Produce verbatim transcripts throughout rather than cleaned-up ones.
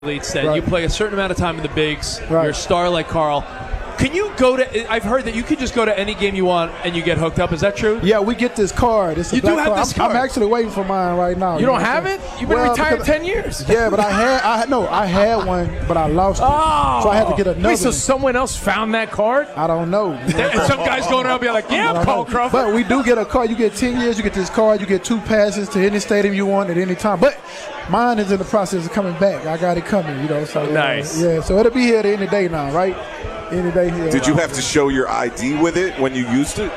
said Right. you play a certain amount of time in the bigs. Right. You're a star like Carl. Can you go to? I've heard that you can just go to any game you want and you get hooked up. Is that true? Yeah, we get this card. It's a You do black have card. this I'm, card. I'm actually waiting for mine right now. You don't know have what I'm it? saying? You've been Well, retired because- ten years. Yeah, but I had, I had no, I had one, but I lost it. Oh, So I had to get another Wait, so one. someone else found that card? I don't know. And some guys going around being like, I "Yeah, don't Paul know. Crawford." But we do get a card. You get ten years. You get this card. You get two passes to any stadium you want at any time. But mine is in the process of coming back. I got it coming. You know. So uh, Nice. Yeah. So it'll be here any day now, right? Any day here. Did you have to show your I D with it when you used it?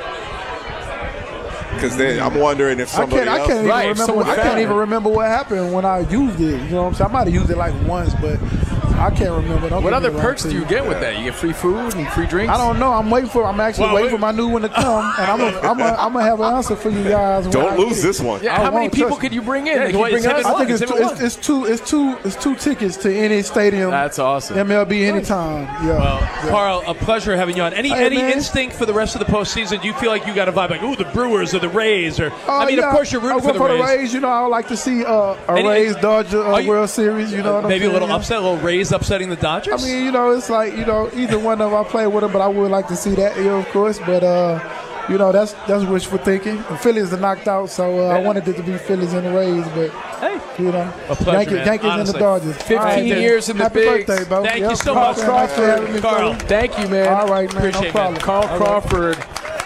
Because I'm wondering if I somebody can't. I else. can't even Right, if remember. someone I can't found even it. remember what happened when I used it. You know what I'm saying? I might have used it like once, but I can't remember. Don't What give me other the wrong perks do thing. you get with that? You get free food and free drinks? I don't know. I'm waiting for. I'm actually Well, waiting wait. for my new one to come, and I'm gonna. I'm gonna. I'm gonna have an answer for you guys. when I Don't get lose it. this one. Yeah, I how many won't people trust could you. you bring in? Yeah, They you can want- bring it's us? him I think It's it's two, him it's, it's two. It's two. It's two tickets to any stadium. That's awesome. M L B anytime. Yeah. Well, Yeah. Carl, a pleasure having you on. Any Hey, any man. instinct for the rest of the postseason? Do you feel like you got a vibe like, ooh, the Brewers or the Rays? Or Uh, I mean, yeah, of course you're rooting I for went the for Rays. the Rays. You know, I would like to see uh, a Any- Rays Dodger uh, Are you- World Series. You know what I'm Maybe a saying? little Yeah. upset, a little Rays upsetting the Dodgers. I mean, you know, it's like, you know, either one of them I play with them, but I would like to see that, you know, of course. But, uh, you know, that's that's wishful thinking. The Phillies are knocked out, so uh, I wanted it to be Phillies and the Rays, but, hey, you know, A pleasure, Yankees, man. Yankees and Honestly. the Dodgers. fifteen All right, years in the Happy bigs. birthday, bro. Thank you Yep. so Carl much, Crawford. Crawford. Having me, Carl. brother. Thank you, man. All right, man. Appreciate no it, problem. man. Carl Crawford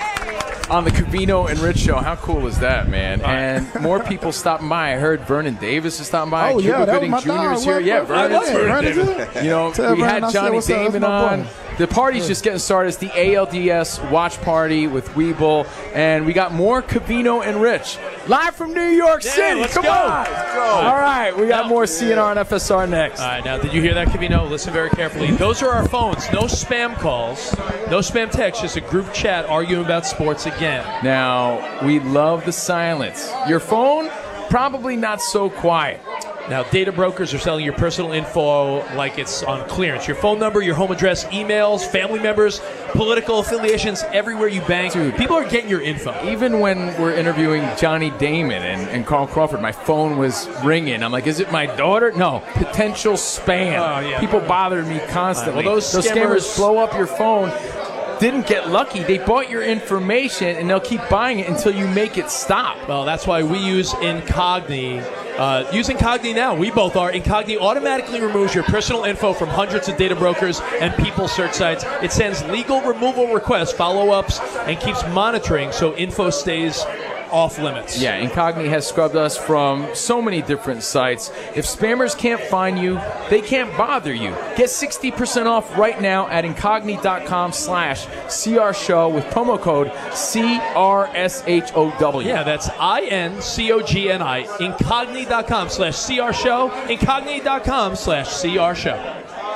on the Covino and Rich show. How cool is that, man? And more people stopping by. I heard Vernon Davis is stopping by. Oh, yeah, Cuba that was Gooding my Junior is dog. here. What- Yeah, what- Vernon. I love Vernon Vernon Davis. good. You know, Tell we Vernon I had said Johnny what's up. That's Damon my on. boy. The party's just getting started. It's the A L D S watch party with Weeble, and we got more Covino and Rich live from New York Yeah, City. let's Come go. on. Let's go. All right, we got Now- more C N R and F S R next. All right, now, did you hear that, Covino? Listen very carefully. Those are our phones. No spam calls, no spam text, just a group chat arguing about sports again. Now, we love the silence. Your phone, probably not so quiet. Now, data brokers are selling your personal info like it's on clearance. Your phone number, your home address, emails, family members, political affiliations, everywhere you bank. Dude. People are getting your info. Even when we're interviewing Johnny Damon and, and Carl Crawford, my phone was ringing. I'm like, is it my daughter? No. Potential spam. Oh, yeah. People bothered me constantly. Well, those scammers, scammers- blow up your phone. Didn't get lucky. They bought your information, and they'll keep buying it until you make it stop. Well, that's why we use Incogni. Uh, use Incogni now. We both are. Incogni automatically removes your personal info from hundreds of data brokers and people search sites. It sends legal removal requests, follow-ups, and keeps monitoring so info stays off limits. Yeah, Incogni has scrubbed us from so many different sites. If spammers can't find you, they can't bother you. Get sixty percent off right now at incogni.com slash CR show with promo code C R S H O W. Yeah, that's I N C O G N I. Incogni.com slash CR show. Incogni.com slash CR show.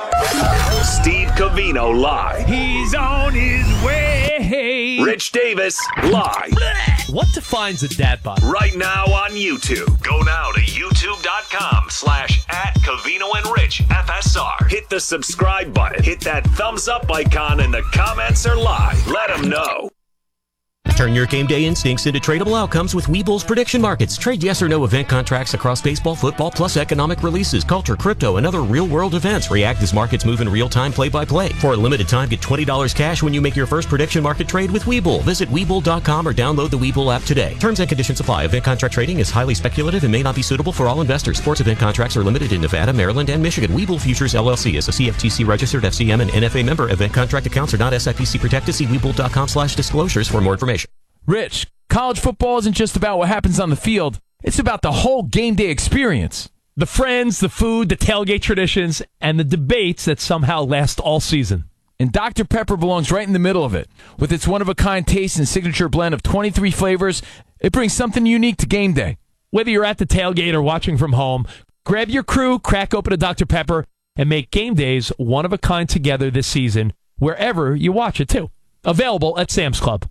Steve Covino live. He's on his way. Rich Davis live. What defines a dad bod? Right now on YouTube. Go now to youtube.com slash at Covino and Rich F S R. Hit the subscribe button. Hit that thumbs up icon and the comments are live. Let them know. Turn your game day instincts into tradable outcomes with Weeble's prediction markets. Trade yes or no event contracts across baseball, football, plus economic releases, culture, crypto, and other real-world events. React as markets move in real time, play-by-play. For a limited time, get twenty dollars cash when you make your first prediction market trade with Weeble. Visit Weeble dot com or download the Weeble app today. Terms and conditions apply. Event contract trading is highly speculative and may not be suitable for all investors. Sports event contracts are limited in Nevada, Maryland, and Michigan. Weeble Futures, L L C is a C F T C registered F C M and N F A member. Event contract accounts are not S I P C protected. See Weeble dot com slash disclosures for more information. Rich, college football isn't just about what happens on the field. It's about the whole game day experience. The friends, the food, the tailgate traditions, and the debates that somehow last all season. And Doctor Pepper belongs right in the middle of it. With its one-of-a-kind taste and signature blend of twenty-three flavors, it brings something unique to game day. Whether you're at the tailgate or watching from home, grab your crew, crack open a Doctor Pepper, and make game days one of a kind together this season, wherever you watch it too. Available at Sam's Club.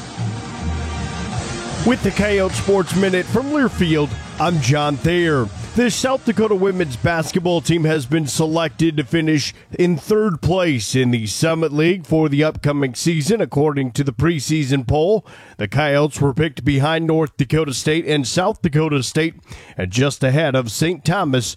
With the Coyote Sports Minute from Learfield, I'm John Thayer. The South Dakota women's basketball team has been selected to finish in third place in the Summit League for the upcoming season, according to the preseason poll. The Coyotes were picked behind North Dakota State and South Dakota State, and just ahead of Saint Thomas,